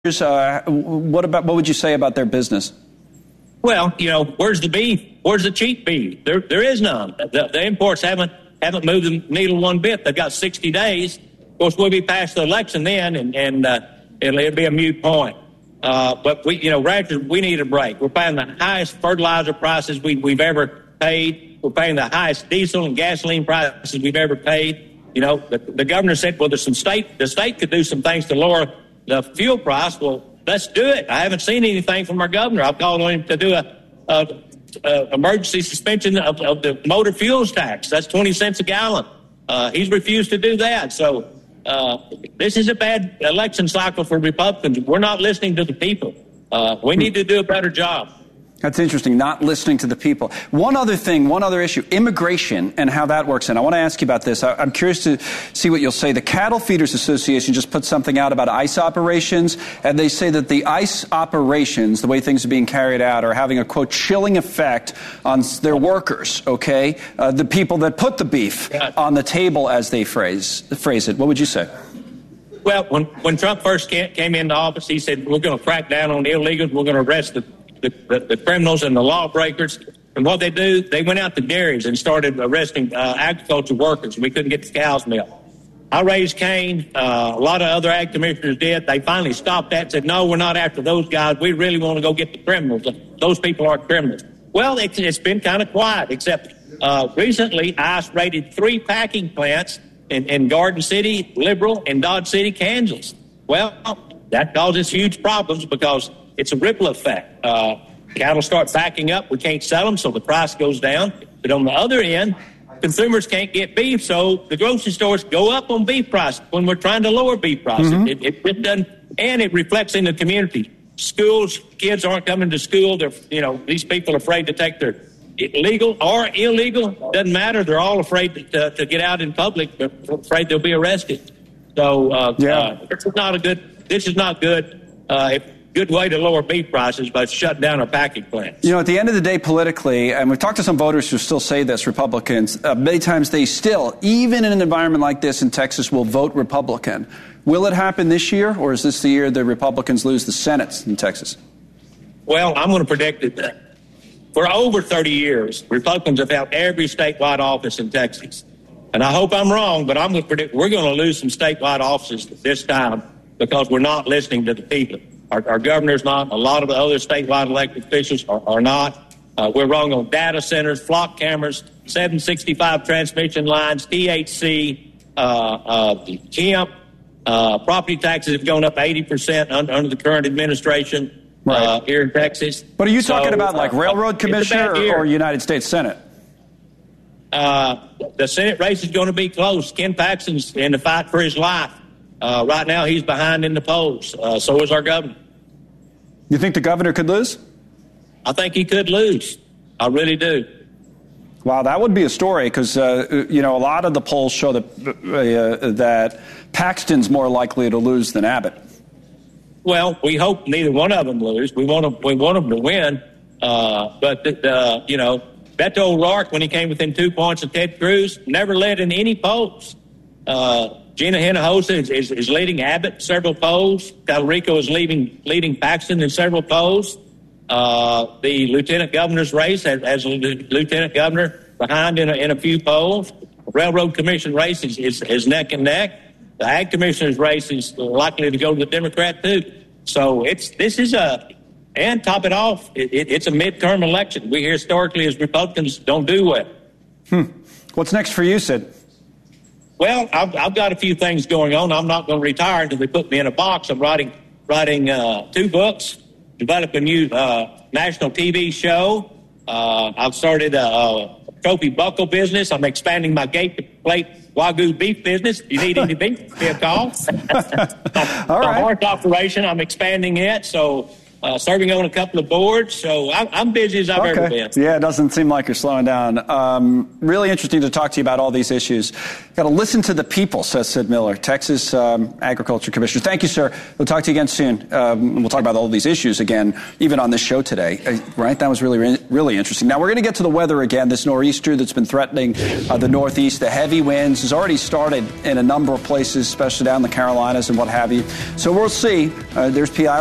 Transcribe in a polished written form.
What would you say about their business? Well, where's the beef? Where's the cheap beef? There is none. The imports haven't moved the needle one bit. They've got 60 days. Of course, we'll be past the election then, and it'll be a moot point. But ranchers, we need a break. We're paying the highest fertilizer prices we've ever paid. We're paying the highest diesel and gasoline prices we've ever paid. The governor said, well, the state could do some things to lower the fuel price. Well, let's do it. I haven't seen anything from our governor. I've called on him to do a emergency suspension of the motor fuels tax. That's 20 cents a gallon. He's refused to do that. So this is a bad election cycle for Republicans. We're not listening to the people. We need to do a better job. That's interesting, not listening to the people. One other issue, immigration and how that works. And I want to ask you about this. I'm curious to see what you'll say. The Cattle Feeders Association just put something out about ICE operations, and they say that the ICE operations, the way things are being carried out, are having a, quote, chilling effect on their workers, okay? The people that put the beef on the table, as they phrase it. What would you say? Well, when Trump first came into office, he said, we're going to crack down on the illegals, we're going to arrest the criminals and the lawbreakers. And what they do, they went out to dairies and started arresting agriculture workers. We couldn't get the cows milked. I raised Cain. A lot of other ag commissioners did. They finally stopped that and said, no, we're not after those guys. We really want to go get the criminals. Those people are criminals. Well, it's been kind of quiet, except recently ICE raided 3 packing plants in Garden City, Liberal, and Dodge City, Kansas. Well, that causes huge problems because it's a ripple effect. Cattle start backing up. We can't sell them, so the price goes down. But on the other end, consumers can't get beef, so the grocery stores go up on beef prices when we're trying to lower beef prices. Mm-hmm. It doesn't, and it reflects in the community. Schools, kids aren't coming to school. These people are afraid to take their legal or illegal. Doesn't matter. They're all afraid to get out in public. They're afraid they'll be arrested. So this is not good. Good way to lower beef prices by shutting down our packing plants. At the end of the day, politically, and we've talked to some voters who still say this, Republicans, many times they still, even in an environment like this in Texas, will vote Republican. Will it happen this year, or is this the year the Republicans lose the Senate in Texas? Well, I'm going to predict that for over 30 years, Republicans have held every statewide office in Texas. And I hope I'm wrong, but I'm going to predict we're going to lose some statewide offices this time because we're not listening to the people. Our governor's not. A lot of the other statewide elected officials are not. We're wrong on data centers, flock cameras, 765 transmission lines, THC, hemp. Property taxes have gone up 80% under the current administration here in Texas. But are you talking about like railroad commissioner or United States Senate? The Senate race is going to be close. Ken Paxton's in the fight for his life. Right now, he's behind in the polls. So is our governor. You think the governor could lose? I think he could lose. I really do. Wow, that would be a story because, a lot of the polls show that Paxton's more likely to lose than Abbott. Well, we hope neither one of them lose. We want them to win. But Beto O'Rourke, when he came within 2 points of Ted Cruz, never led in any polls. Gina Hinojosa is leading Abbott several polls. Calrico is leading Paxton in several polls. The lieutenant governor's race has a lieutenant governor behind in a few polls. The railroad commission race is neck and neck. The ag commissioner's race is likely to go to the Democrat too. So and top it off, it's a midterm election. We historically as Republicans don't do well. What's next for you, Sid? Well, I've got a few things going on. I'm not going to retire until they put me in a box. I'm writing 2 books, develop a new national TV show. I've started a trophy buckle business. I'm expanding my gate-to-plate Wagyu beef business. If you need any beef, give me a call. All right. My horse operation, I'm expanding it. So serving on a couple of boards. So I'm busy as I've ever been. Yeah, it doesn't seem like you're slowing down. Really interesting to talk to you about all these issues. Got to listen to the people, says Sid Miller, Texas Agriculture Commissioner. Thank you, sir. We'll talk to you again soon. We'll talk about all these issues again, even on this show today. Right? That was really really interesting. Now, we're going to get to the weather again. This nor'easter that's been threatening the Northeast, the heavy winds, has already started in a number of places, especially down in the Carolinas and what have you. So we'll see. There's P.I.